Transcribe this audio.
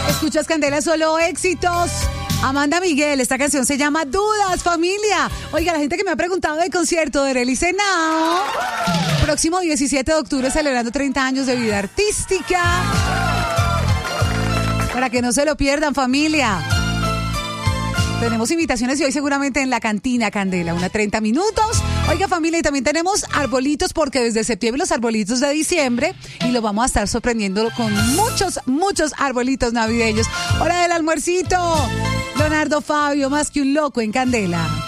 Escuchas Candela, solo éxitos. Amanda Miguel, esta canción se llama Dudas, familia. Oiga, la gente que me ha preguntado del concierto de Relly Senao. Próximo 17 de octubre, celebrando 30 años de vida artística. Para que no se lo pierdan, familia. Tenemos invitaciones y hoy seguramente en la cantina Candela, 30 minutos. Oiga, familia, y también tenemos arbolitos porque desde septiembre los arbolitos de diciembre y lo vamos a estar sorprendiendo con muchos arbolitos navideños. Hora del almuercito. Leonardo Fabio, más que un loco en Candela.